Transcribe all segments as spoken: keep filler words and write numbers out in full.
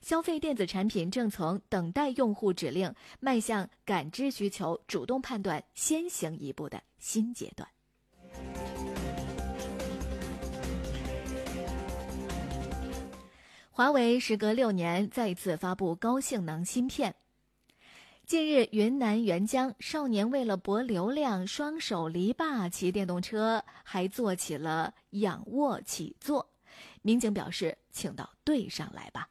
消费电子产品正从等待用户指令迈向感知需求、主动判断、先行一步的新阶段。华为时隔六年再次发布高性能芯片。近日，云南沅江少年为了博流量，双手离坝骑电动车，还做起了仰卧起坐。民警表示，请到队上来吧。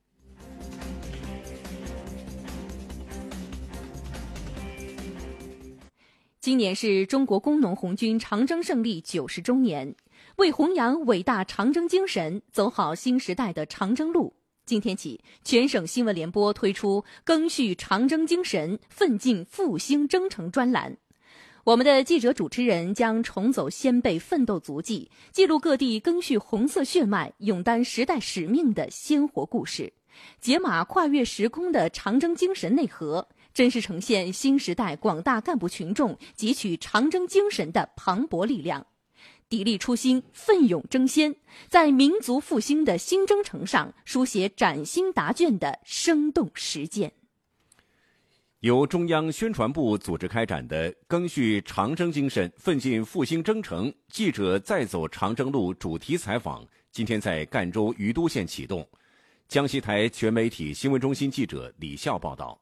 今年是中国工农红军长征胜利九十周年，为弘扬伟大长征精神，走好新时代的长征路，今天起，全省新闻联播推出赓续长征精神，奋进复兴征程专栏。我们的记者主持人将重走先辈奋斗足迹，记录各地赓续红色血脉、勇担时代使命的鲜活故事，解码跨越时空的长征精神内核，真实呈现新时代广大干部群众汲取长征精神的磅礴力量。砥砺初心，奋勇争先，在民族复兴的新征程上书写崭新答卷的生动实践。 由中央宣传部组织开展的赓续长征精神，奋进复兴征程记者再走长征路主题采访今天在赣州于都县启动。江西台全媒体新闻中心记者李笑报道。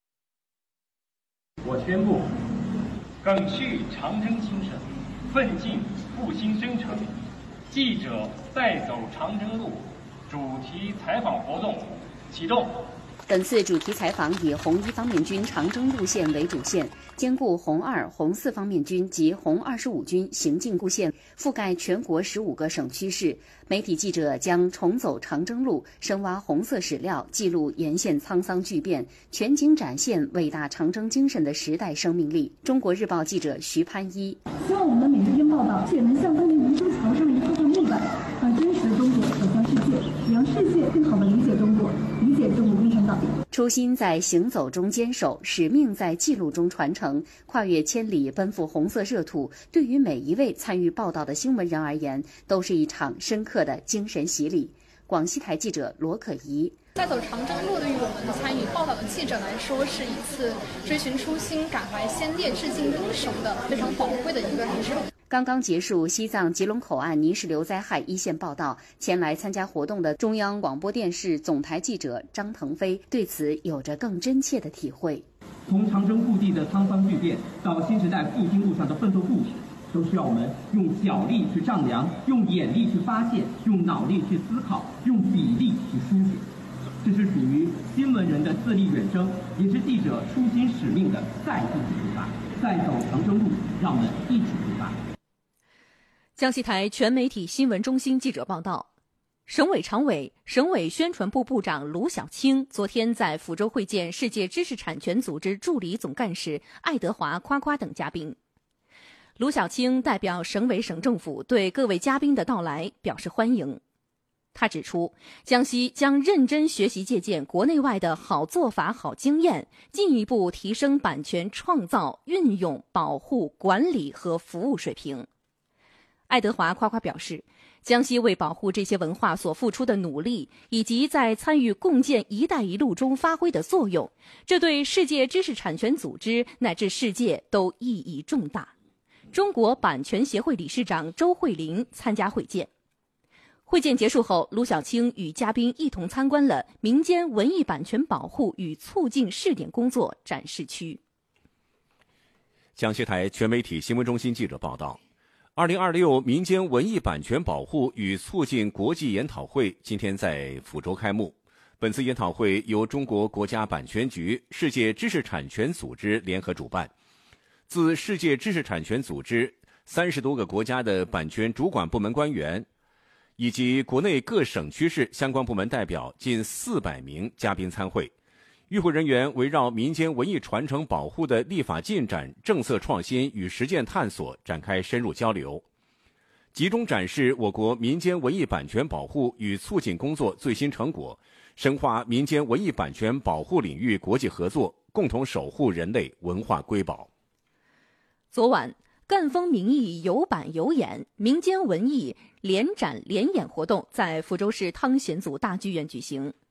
我宣布，赓续长征精神，奋进复兴征程记者再走长征路主题采访活动启动。 本次主题采访以红一方面军长征路线为主线，兼顾红二、红四方面军及红二十五军行进路线，覆盖全国十五个省区市。媒体记者将重走长征路，深挖红色史料，记录沿线沧桑巨变，全景展现伟大长征精神的时代生命力。中国日报记者徐攀一： 希望我们的每一篇报道也能像当年宜都桥上一块块木板，把真实的中国走向世界，也让世界更好地理解中国，理解中国共产党。 初心在行走中坚守，使命在记录中传承，跨越千里奔赴红色热土，对于每一位参与报道的新闻人而言，都是一场深刻的精神洗礼。广西台记者罗可怡： 在走长征路对于我们参与报道的记者来说，是一次追寻初心、感怀先烈、致敬英雄的非常宝贵的一个旅程。 刚刚结束西藏吉隆口岸泥石流灾害一线报道，前来参加活动的中央广播电视总台记者张腾飞对此有着更真切的体会。 从长征故地的沧桑巨变到新时代复兴路上的奋斗故事，都需要我们用脚力去丈量，用眼力去发现，用脑力去思考，用笔力去书写。这是属于新闻人的自力远征，也是记者初心使命的再一次出发。再走长征路，让我们一起出发。 江西台全媒体新闻中心记者报道，省委常委、省委宣传部部长卢小青昨天在福州会见世界知识产权组织助理总干事爱德华·夸夸等嘉宾。卢小青代表省委省政府对各位嘉宾的到来表示欢迎。他指出，江西将认真学习借鉴国内外的好做法、好经验，进一步提升版权创造、运用、保护、管理和服务水平。爱德华夸夸表示，江西为保护这些文化所付出的努力，以及在参与共建“一带一路”中发挥的作用，这对世界知识产权组织乃至世界都意义重大。中国版权协会理事长周慧玲参加会见。会见结束后，卢小青与嘉宾一同参观了民间文艺版权保护与促进试点工作展示区。 江西台全媒体新闻中心记者报道，二零二六民间文艺版权保护与促进国际研讨会今天在福州开幕。本次研讨会由中国国家版权局、世界知识产权组织联合主办。自世界知识产权组织三十多个国家的版权主管部门官员，以及国内各省区市相关部门代表近四百名嘉宾参会。与会人员围绕民间文艺传承保护的立法进展、政策创新与实践探索展开深入交流，集中展示我国民间文艺版权保护与促进工作最新成果，深化民间文艺版权保护领域国际合作，共同守护人类文化瑰宝。 昨晚，赣风名艺有版有演民间文艺联展联演活动在福州市汤显祖大剧院举行。